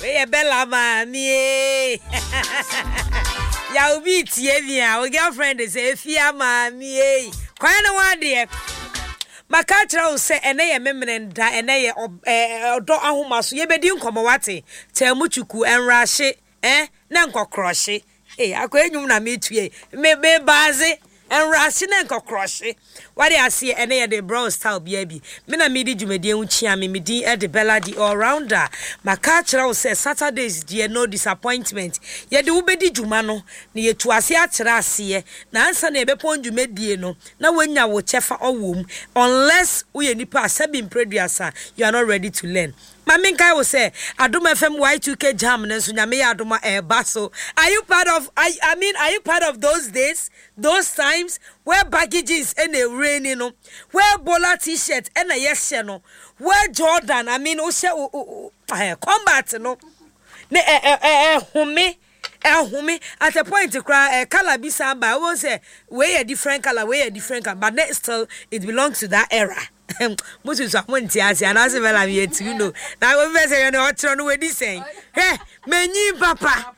We bella mami. Ya ubi tievia. O girlfriend is a fia mami. Kwana wa de. Makatra wo se ene ye memrenda ene ye odo ahoma so ye bedi nkomo wate temuchuku enrahye na nkokroshe akwa enwum na metue me baze enrahye na nkokroshe wade ase ene ye de brown style bia bi me na medi dwumadie hu chia me medi e de bella di all rounder makatra wo se Saturdays die no disappointment ye de wo bedi dwuma no na ye tuase akira ase na ansa na ebepon dwumadie no na wanya wo chefa owom unless we nipa sabin producer you are not ready to learn. Mami kai will say Adom FM Y2K jam na so nyame adoma baso. Are you part of are you part of those days, those times where baggy jeans and a rain no, where Bola t-shirt and a yes no, where Jordan combat no home at a point to cry color be samba I won't say way a different color but next still it belongs to that era. Most of someone tiasi and as well I'm yet to know. Now we say no what run with this saying. Hey, many papa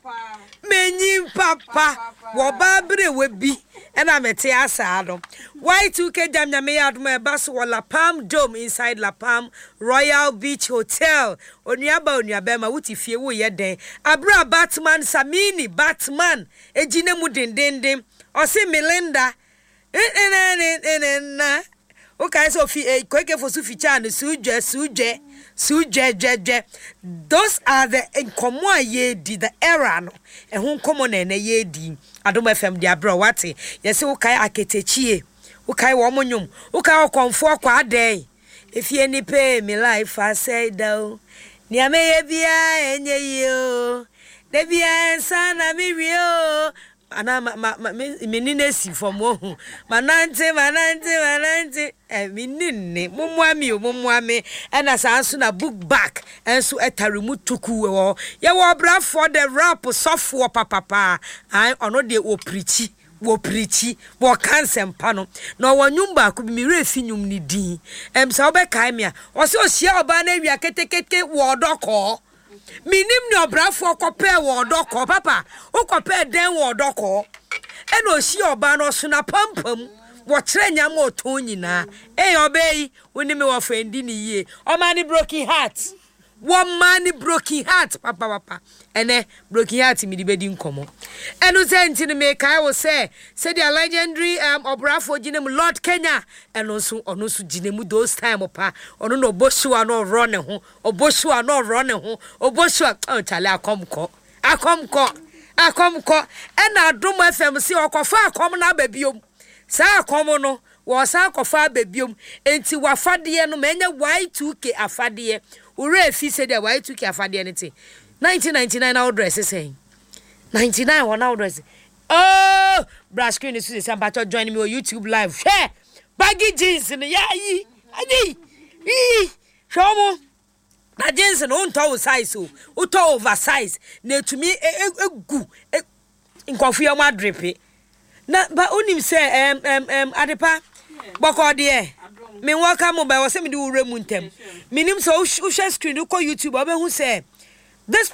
wo babre we bi and I'm a tiasa Y2K jam na me aduma bus La Palm Dome inside La Palm Royal Beach Hotel oniaba oniabema wuti fie wo ye den abra Batman Samini Batman ejine mu dendendem o se Melinda okay, so kweke for suficha and suje. Those are the incommon ye di the era no. E hun common na ye di. Adom FM dia bro wate. Yes okay aketechie. Okay wo monyum. Okay okonfo kwa adai. If ye ni pay me life I say down. Ni ameye bia enye yo. De bia sana mi rio. Ana menine si from wo manante menine mumwami ena sanso na book back enso etarimu tuku wo ye wo bra for the rap sofo papa ai ono de wo preachi wo cancel pano na wo nyumba ku mi refi nyum ni din sa obe kai me a o se o hia oba na wi akekeke wo doko minim ni obrafo kope wo doko papa o kope den wo doko ena o hia oba no so na pampam wo kire nyam o ton nyina obey woni me wo fendi ni ye o mani broken heart one man broken heart papa ene broken heart mi di bedi nkomo enu senti ni me kai wo say the legendary obrafo ginemu Lord Kenya enu so onu so ginemu those time pa onu no boshua no run ho oboshua no run ho oboshua chale akomko ena Adom FM si okofa akom na babiom sa akom no wo sa akofa babiom enti wafade no menya Y2K afade ure fi said the Y2K afade anything 1999 our dress saying 99 one our dress oh brass screen is somebody join me on YouTube live share baggy jeans in yayi ani show mo na jeans no to size o to oversize na to me egu nkofia ma drip na ba onim say adepa boko de me welcome mobile was me do ure mu ntem minim so wo share screen ko YouTube obehu say this